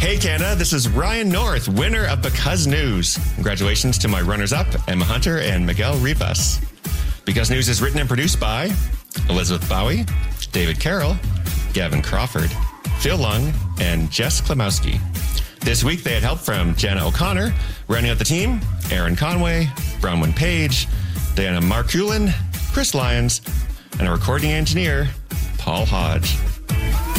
Hey Canada, this is Ryan North, winner of Because News. Congratulations to my runners-up, Emma Hunter and Miguel Rivas. Because News is written and produced by Elizabeth Bowie, David Carroll, Gavin Crawford, Phil Lung, and Jess Klimowski. This week they had help from Jana O'Connor, rounding out the team, Aaron Conway, Bronwyn Page, Diana Markulin, Chris Lyons, and a recording engineer, Paul Hodge.